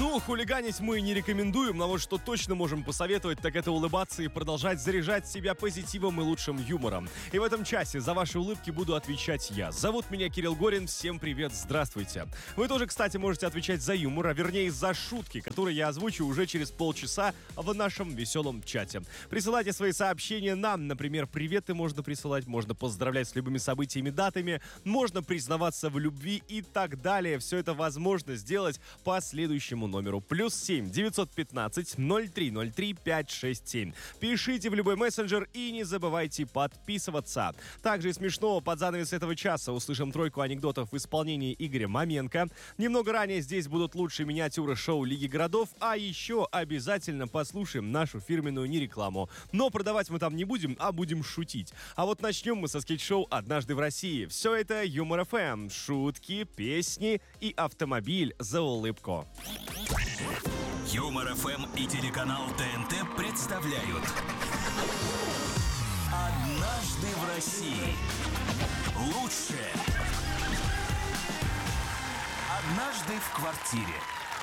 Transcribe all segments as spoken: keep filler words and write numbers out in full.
Ну, хулиганить мы не рекомендуем, но вот что точно можем посоветовать, так это улыбаться и продолжать заряжать себя позитивом и лучшим юмором. И в этом часе за ваши улыбки буду отвечать я. Зовут меня Кирилл Горин, всем привет, здравствуйте. Вы тоже, кстати, можете отвечать за юмор, а вернее за шутки, которые я озвучу уже через полчаса в нашем веселом чате. Присылайте свои сообщения нам, например, приветы можно присылать, можно поздравлять с любыми событиями, датами, можно признаваться в любви и так далее. Все это возможно сделать по следующему номеру. Плюс семь девятьсот пятнадцать ноль три ноль три пять шесть семь. Пишите в любой мессенджер и не забывайте подписываться. Также и смешного под занавес этого часа услышим тройку анекдотов в исполнении Игоря Маменко. Немного ранее здесь будут лучшие миниатюры шоу Лиги городов, а еще обязательно послушаем нашу фирменную нерекламу. Но продавать мы там не будем, а будем шутить. А вот начнем мы со скетч-шоу «Однажды в России». Все это Юмор эф эм, шутки, песни и автомобиль за улыбку. Юмор эф эм и телеканал тэ эн тэ представляют «Однажды в России». Лучшее. Однажды в квартире.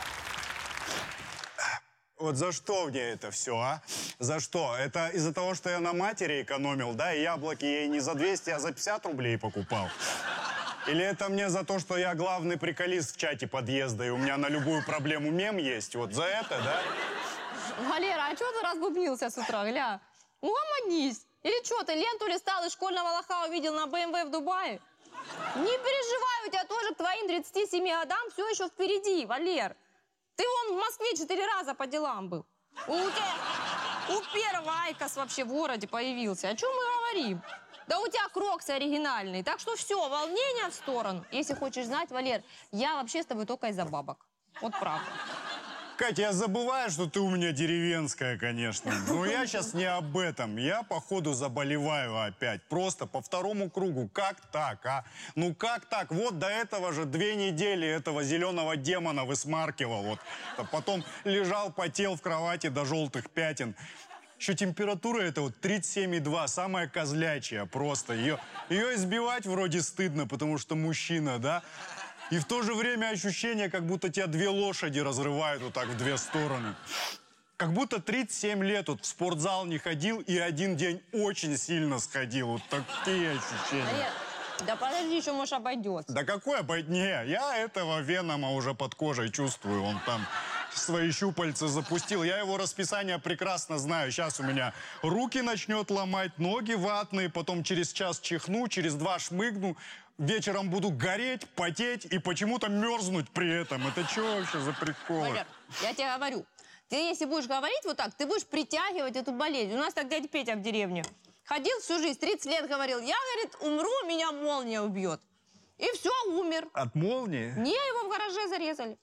Вот за что мне это все, а? За что? Это из-за того, что я на матери экономил, да? И яблоки ей не за двести, а за пятьдесят рублей покупал? Или это мне за то, что я главный приколист в чате подъезда, и у меня на любую проблему мем есть? Вот за это, да? Валера, а что ты разбубнился с утра, гля? Угомонись. Или что, ты ленту листал и школьного лоха увидел на бэ эм вэ в Дубае? Не переживай, у тебя тоже к твоим тридцати семи годам все еще впереди, Валер. Ты вон в Москве четыре раза по делам был. У тебя, у первого Айкос вообще в городе появился. О чем мы говорим? Да у тебя кроксы оригинальные. Так что все, волнение в сторону. Если хочешь знать, Валер, я вообще с тобой только из-за бабок. Вот правда. Катя, я забываю, что ты у меня деревенская, конечно. Но я сейчас не об этом. Я, походу, заболеваю опять. Просто по второму кругу. Как так, а? Ну как так? Вот до этого же две недели этого зеленого демона высмаркивал. Вот. А потом лежал, потел в кровати до желтых пятен. Еще температура это вот тридцать семь и два, самая козлячья просто. Ее, ее избивать вроде стыдно, потому что мужчина, да? И в то же время ощущение, как будто тебя две лошади разрывают вот так в две стороны. Как будто тридцать семь лет вот в спортзал не ходил и один день очень сильно сходил. Вот такие ощущения. Валер, да подожди, еще, может, обойдется. Да какой обойдется? Не, я этого Венома уже под кожей чувствую. Он там свои щупальца запустил. Я его расписание прекрасно знаю. Сейчас у меня руки начнет ломать, ноги ватные, потом через час чихну, через два шмыгну. Вечером буду гореть, потеть и почему-то мерзнуть при этом. Это что вообще за прикол? Валер, я тебе говорю, ты если будешь говорить вот так, ты будешь притягивать эту болезнь. У нас так дядя Петя в деревне ходил всю жизнь, тридцать лет говорил, я, говорит, умру, меня молния убьет. И все, умер. От молнии? Не, его в гараже зарезали.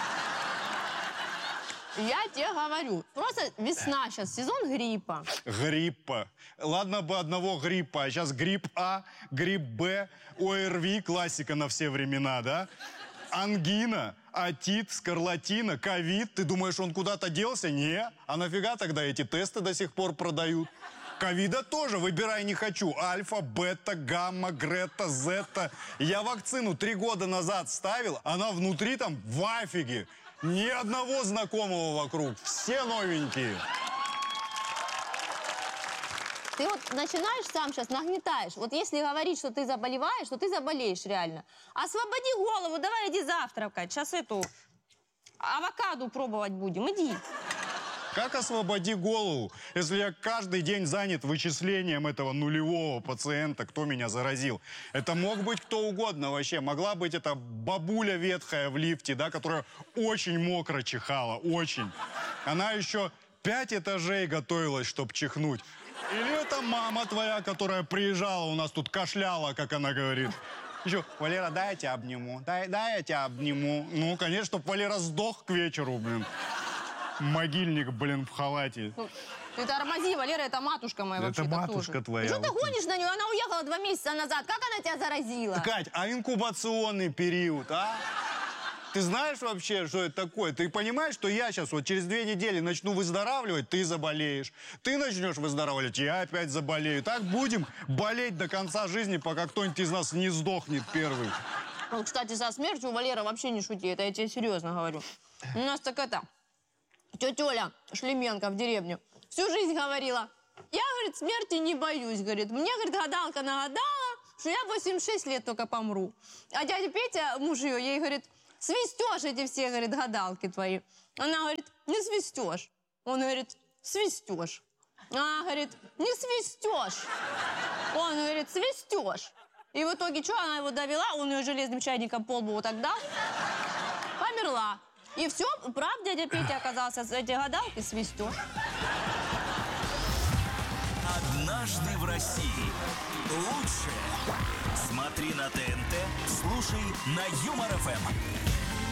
Я тебе говорю, просто весна сейчас, сезон гриппа. Гриппа. Ладно бы одного гриппа, а сейчас грипп А, грипп Б, о эр ви, классика на все времена, да? Ангина, отит, скарлатина, ковид. Ты думаешь, он куда-то делся? Не. А нафига тогда эти тесты до сих пор продают? Ковида тоже, выбирай не хочу. Альфа, бета, гамма, грета, зета. Я вакцину три года назад ставил, она внутри там в афиге. Ни одного знакомого вокруг, все новенькие. Ты вот начинаешь сам сейчас, нагнетаешь. Вот если говорить, что ты заболеваешь, то ты заболеешь реально. Освободи голову, давай иди завтракать. Сейчас эту авокадо пробовать будем, иди. Как освободи голову, если я каждый день занят вычислением этого нулевого пациента, кто меня заразил? Это мог быть кто угодно вообще. Могла быть эта бабуля ветхая в лифте, да, которая очень мокро чихала, очень. Она еще пять этажей готовилась, чтобы чихнуть. Или это мама твоя, которая приезжала, у нас тут кашляла, как она говорит. Еще, Валера, дай я тебя обниму, дай, дай я тебя обниму. Ну, конечно, чтобы Валера сдох к вечеру, блин. Могильник, блин, в халате. Ну, ты тормози, Валера, это матушка моя вообще-то Это матушка тоже. твоя. И что ты гонишь на нее? Она уехала два месяца назад. Как она тебя заразила? Кать, а инкубационный период, а? Ты знаешь вообще, что это такое? Ты понимаешь, что я сейчас вот через две недели начну выздоравливать, ты заболеешь. Ты начнешь выздоравливать, я опять заболею. Так будем болеть до конца жизни, пока кто-нибудь из нас не сдохнет первый. Вот, кстати, со смертью Валера вообще не шути, это я тебе серьезно говорю. У нас так это, тетя Оля Шлеменко в деревню всю жизнь говорила, я, говорит, смерти не боюсь, говорит. Мне, говорит, гадалка нагадала, что я восемьдесят шесть лет только помру. А дядя Петя, муж ее, ей говорит, свистешь эти все, говорит, гадалки твои. Она говорит, не свистешь. Он говорит, свистешь. Она говорит, не свистешь. Он говорит, свистешь. И в итоге, что, она его довела, он ее железным чайником по лбу вот так дал, померла. И все, прав дядя Петя оказался, с эти гадалки свистешь. «Однажды в России». Лучшее. Смотри на ТНТ, слушай на Юмор ФМ.